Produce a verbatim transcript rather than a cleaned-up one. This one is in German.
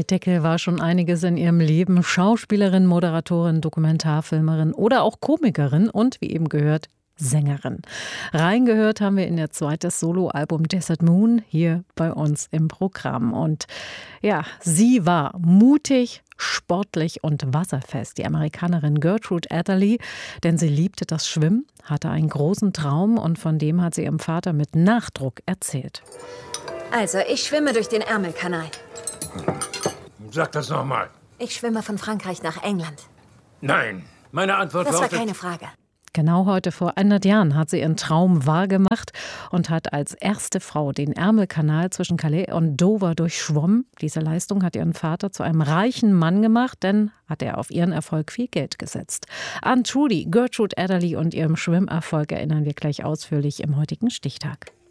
Deckel war schon einiges in ihrem Leben. Schauspielerin, Moderatorin, Dokumentarfilmerin oder auch Komikerin und, wie eben gehört, Sängerin. Reingehört haben wir in ihr zweites Soloalbum Desert Moon hier bei uns im Programm. Und ja, sie war mutig, sportlich und wasserfest, die Amerikanerin Gertrude Adderley, denn sie liebte das Schwimmen, hatte einen großen Traum und von dem hat sie ihrem Vater mit Nachdruck erzählt. Also, ich schwimme durch den Ärmelkanal. Sag das nochmal. Ich schwimme von Frankreich nach England. Nein, meine Antwort Das war lautet... keine Frage. Genau heute vor hundert Jahren hat sie ihren Traum wahrgemacht und hat als erste Frau den Ärmelkanal zwischen Calais und Dover durchschwommen. Diese Leistung hat ihren Vater zu einem reichen Mann gemacht, denn hat er auf ihren Erfolg viel Geld gesetzt. An Trudy, Gertrude Adderley und ihrem Schwimmerfolg erinnern wir gleich ausführlich im heutigen Stichtag.